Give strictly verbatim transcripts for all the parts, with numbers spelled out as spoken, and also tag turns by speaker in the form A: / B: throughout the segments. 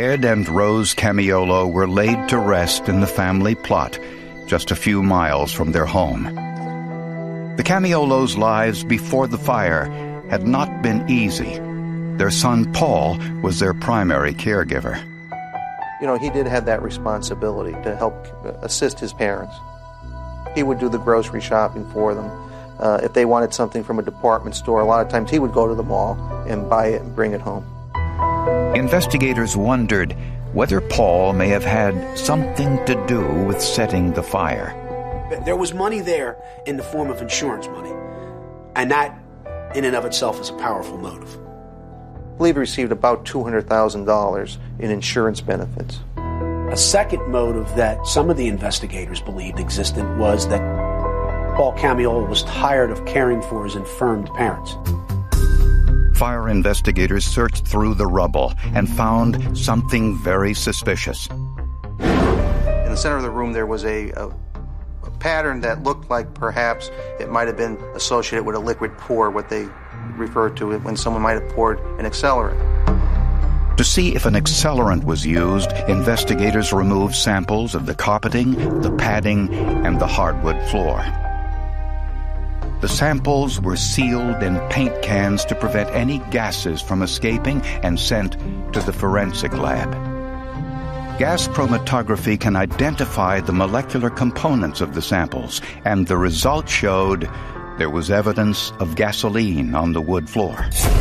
A: Ed and Rose Camiolo were laid to rest in the family plot, just a few miles from their home. The Camiolos' lives before the fire had not been easy. Their son, Paul, was their primary caregiver.
B: You know, he did have that responsibility to help assist his parents. He would do the grocery shopping for them. Uh, if they wanted something from a department store, a lot of times he would go to the mall and buy it and bring it home.
A: Investigators wondered whether Paul may have had something to do with setting the fire.
C: There was money there in the form of insurance money, and that in and of itself is a powerful motive.
B: I believe he received about two hundred thousand dollars in insurance benefits.
C: A second motive that some of the investigators believed existed was that Paul Camiolo was tired of caring for his infirmed parents.
A: Fire investigators searched through the rubble and found something very suspicious.
B: In the center of the room there was a, a, a pattern that looked like perhaps it might have been associated with a liquid pour, what they refer to it when someone might have poured an accelerant.
A: To see if an accelerant was used, investigators removed samples of the carpeting, the padding, and the hardwood floor. The samples were sealed in paint cans to prevent any gases from escaping and sent to the forensic lab. Gas chromatography can identify the molecular components of the samples, and the results showed there was evidence of gasoline on the wood floor.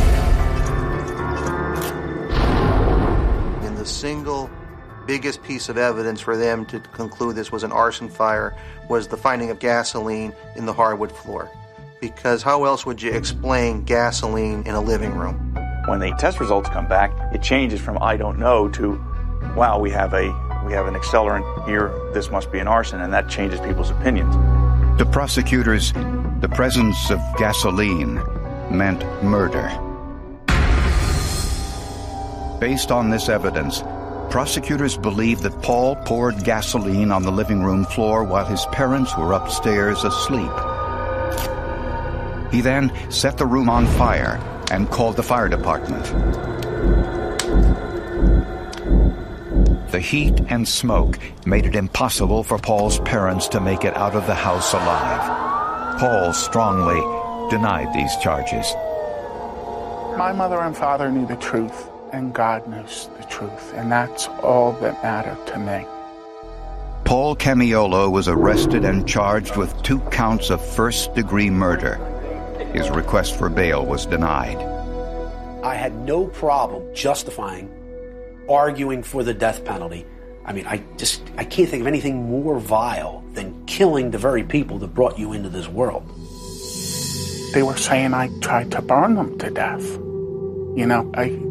B: And the single biggest piece of evidence for them to conclude this was an arson fire was the finding of gasoline in the hardwood floor. Because how else would you explain gasoline in a living room?
D: When the test results come back, it changes from I don't know to, wow, we have a we have an accelerant here, this must be an arson, and that changes people's opinions.
A: To prosecutors, the presence of gasoline meant murder. Based on this evidence, prosecutors believe that Paul poured gasoline on the living room floor while his parents were upstairs asleep. He then set the room on fire and called the fire department. The heat and smoke made it impossible for Paul's parents to make it out of the house alive. Paul strongly denied these charges.
E: My mother and father knew the truth, and God knows the truth, and that's all that mattered to me.
A: Paul Camiolo was arrested and charged with two counts of first-degree murder. His request for bail was denied.
C: I had no problem justifying arguing for the death penalty. I mean, I just, I can't think of anything more vile than killing the very people that brought you into this world.
E: They were saying I tried to burn them to death. You know, I